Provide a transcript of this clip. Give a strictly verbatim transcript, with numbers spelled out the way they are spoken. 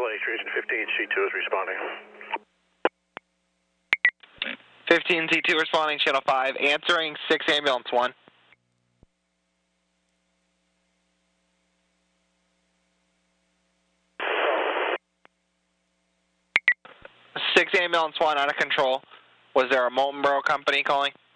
H, Region fifteen C two is responding. fifteen C two responding, Channel five, answering six Ambulance one. six Ambulance one, out of control. Was there a Molten Borough company calling?